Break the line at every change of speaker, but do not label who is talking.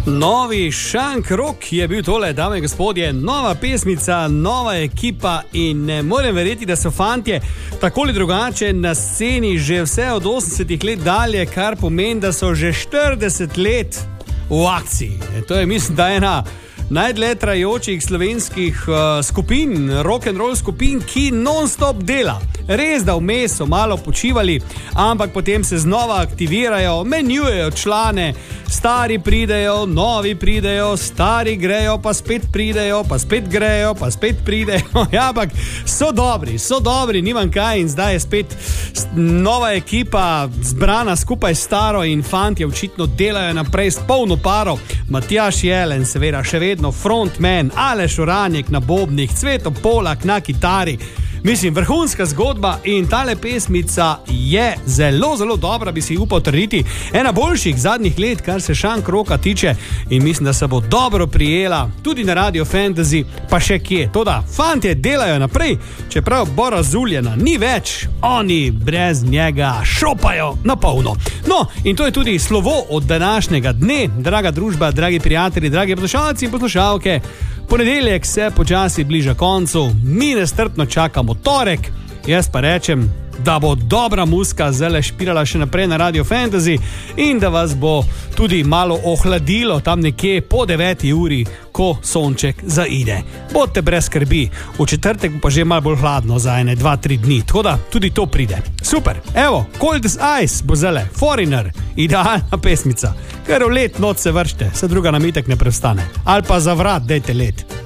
Novi Šank Rock je bil tole, dame in gospodje, nova pesmica, nova ekipa in ne morem verjeti, da so fantje tako ali drugače na sceni že vse od 80 let dalje, kar pomeni, da so že 40 let v akciji. To je, mislim, da ena najdlje trajajočih slovenskih skupin, rock'n'roll skupin, ki non-stop dela. Res, da vmes so malo počivali, ampak potem se znova aktivirajo, menjujejo člane, stari pridejo, novi pridejo, stari grejo, pa spet pridejo, pa spet grejo, pa spet pridejo. Ja, ampak so dobri, nimam kaj in zdaj je spet nova ekipa zbrana skupaj s staro in fantje očitno delajo naprej s polno paro. Matjaž Jelen, seveda še vedno frontman, Aleš Oranjek na bobnih, Cveto Polak na kitari. Mislim, vrhunska zgodba in tale pesmica je zelo, zelo dobra, bi si upal trditi. Ena boljših zadnjih let, kar se Šank Rocka tiče in mislim, da se bo dobro prijela tudi na Radio Fantasy, pa še kje. Toda, fantje delajo naprej, čeprav Bora Zuljana ni več, oni brez njega šopajo na polno. No, in to je tudi slovo od današnjega dne, draga družba, dragi prijatelji, dragi poslušalci in poslušalke. Ponedeljek se počasi bliža koncu, mi nestrpno čakamo torek, jaz pa rečem, da bo dobra muzika zdaj špirala še naprej na Radio Fantasy in da vas bo tudi malo ohladilo tam nekje po 9 uri, ko sonček zaide. Bodite brez skrbi, v četrtek bo pa že malo bolj hladno za 2-3 dni, tako da tudi to pride. Super, evo, Cold as Ice bo zdaj, Foreigner, idealna pesmica, ker v let noč se vršite, se druga namitek ne prestane, ali pa za vrat dejte let.